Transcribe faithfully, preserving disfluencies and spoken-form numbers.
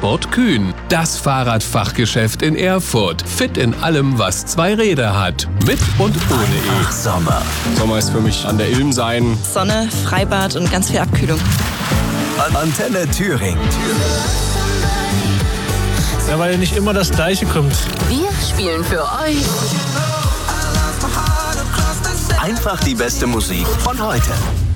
Autosport Kühn. Das Fahrradfachgeschäft in Erfurt. Fit in allem, was zwei Räder hat. Mit und ohne E. Sommer. Sommer ist für mich an der Ilm sein. Sonne, Freibad und ganz viel Abkühlung. Antenne Thüringen. Ja, weil nicht immer das Gleiche kommt. Wir spielen für euch Einfach die beste Musik von heute.